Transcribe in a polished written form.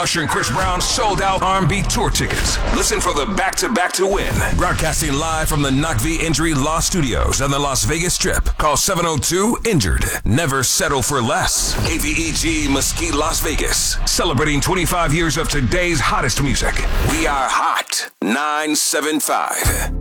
Usher and Chris Brown sold out R&B tour tickets. Listen for the back-to-back to win. Broadcasting live from the Nakvi Injury Law Studios on the Las Vegas Strip. Call 702-INJURED. Never settle for less. AVEG Mesquite, Las Vegas. Celebrating 25 years of today's hottest music. We are Hot 975.